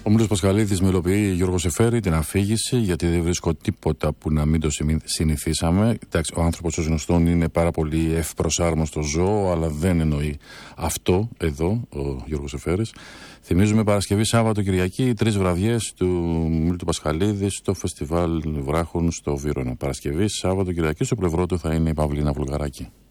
Ο Μίλτος Πασχαλίδης με υλοποιεί Γιώργο Σεφέρη την αφήγηση, γιατί δεν βρίσκω τίποτα που να μην το συνηθίσαμε. Εντάξει, ο άνθρωπος ως γνωστόν είναι πάρα πολύ ευπροσάρμοστο ζώο, αλλά δεν εννοεί αυτό εδώ ο Γιώργος Σεφέρης. Θυμίζουμε Παρασκευή, Σάββατο, Κυριακή, 3 βραδιές του Μίλτου Πασχαλίδη στο Φεστιβάλ Βράχων στο Βύρωνα. Παρασκευή, Σάββατο, Κυριακή, στο πλευρό του θα είναι η Παυλίνα Βουλγαράκη.